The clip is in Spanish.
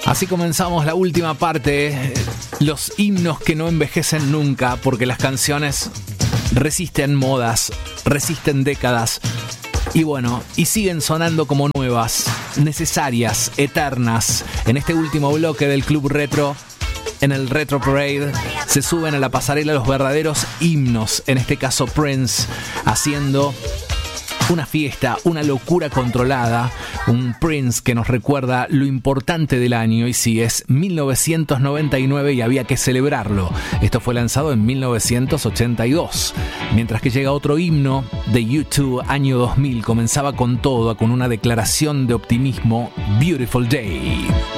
Así comenzamos la última parte, los himnos que no envejecen nunca, porque las canciones resisten modas, resisten décadas, y bueno, y siguen sonando como nuevas, necesarias, eternas. En este último bloque del Club Retro, en el Retro Parade, se suben a la pasarela los verdaderos himnos, en este caso Prince, haciendo una fiesta, una locura controlada, un Prince que nos recuerda lo importante del año, y sí, es 1999 y había que celebrarlo. Esto fue lanzado en 1982, mientras que llega otro himno de U2, año 2000, comenzaba con todo, con una declaración de optimismo, Beautiful Day.